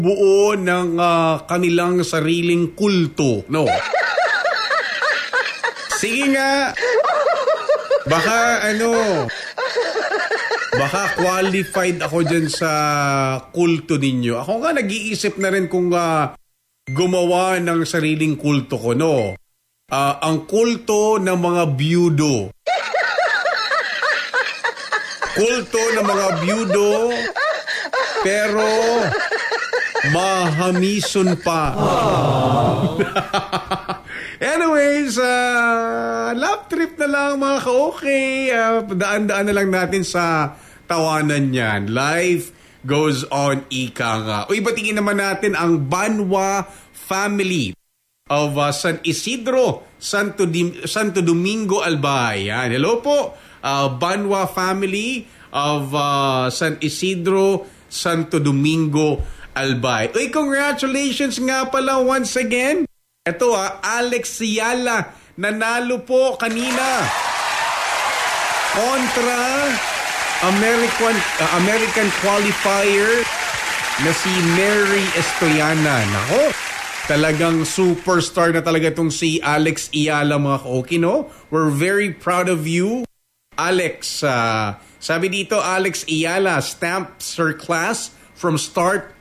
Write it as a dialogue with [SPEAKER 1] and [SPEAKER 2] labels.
[SPEAKER 1] buo ng kanilang sariling kulto, no? Sige nga. Baka qualified ako dyan sa kulto ninyo. Ako nga nag-iisip na rin kung gumawa ng sariling kulto ko, no? Ang kulto ng mga byudo. Kulto ng mga byudo, pero mahamison pa. Anyways, love trip na lang mga ka-okay. Daan-daan na lang natin sa tawanan yan. Life goes on, ika nga. Uy, batingin naman natin ang Banwa family of San Isidro, Santo Domingo, Albay. Yan. Hello po, Banwa family of San Isidro, Santo Domingo, Albay. Uy, congratulations nga pala once again. Ito Alex Siala, nanalo po kanina kontra American qualifier na si Mary Estoyana. Nako, talagang superstar na talaga itong si Alex Iala, mga ka-okay, no? We're very proud of you, Alex. Sabi dito, Alex Iala stamps her class from start